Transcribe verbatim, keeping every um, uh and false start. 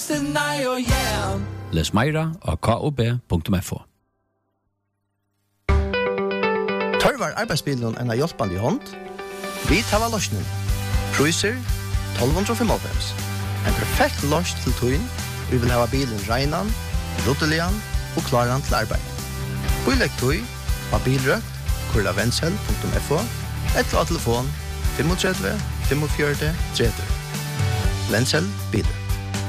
nei og yeah. Les meira av k o b punktum f o. Tørvar arbeidsbilen en av hjelpende i hånd? Vi tar av løsningen. Priser tolv femtiofem. En perfekt løs til tøyen. Vi vil ha bilen regnan, ruttelian og klaran til arbeid. Bilegg tøy av bilrøkt, kurla vensel punktum f o, et av telefon tre fem fem fire tre tre. Vensel bilen.